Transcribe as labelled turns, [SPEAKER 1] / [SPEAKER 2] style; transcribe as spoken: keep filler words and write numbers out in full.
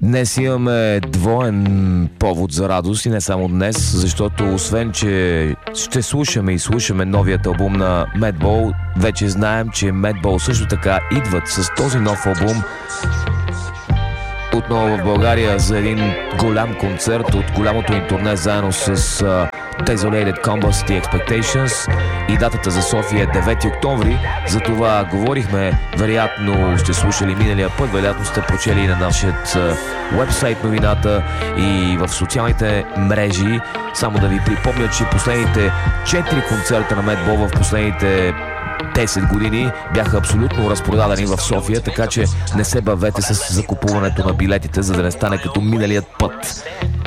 [SPEAKER 1] Днес имаме двоен повод за радост и не само днес, защото освен, че ще слушаме и слушаме новият албум на Madball, вече знаем, че Madball също така идват с този нов албум отново в България за един голям концерт от голямото им турне заедно с uh, Desolated Combust и Expectations, и датата за София е девети октомври. За това говорихме, вероятно сте слушали миналия път, вероятно сте прочели на нашия вебсайт новината и в социалните мрежи. Само да ви припомня, че последните четири концерта на Madball в последните десет години бяха абсолютно разпродадени в София, така че не се бавете с закупуването на билетите, за да не стане като миналият път.